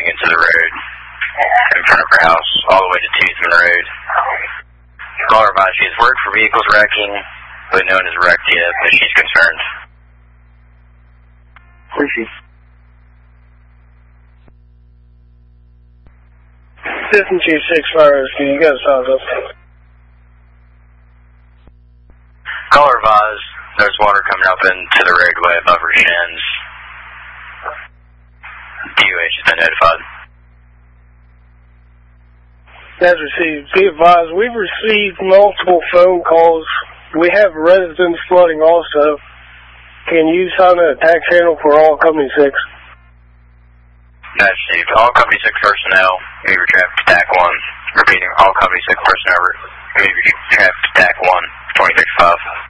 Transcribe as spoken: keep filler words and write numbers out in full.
into the road in front of her house, all the way to Toothman Road. Caller advised she has worked for vehicles wrecking, but no one has wrecked yet, but she's concerned. Where is she? System Chief six Fire Rescue, you got a size up. Caller advised there's water coming up into the roadway above her shins. D O H has been notified. As received, be advised, we've received multiple phone calls. We have residents flooding also. Can you sign an attack channel for all Company six? That's received. All Company six personnel, move your traffic to T A C one. Repeating, all Company six personnel, move your traffic to T A C one, twenty-six five.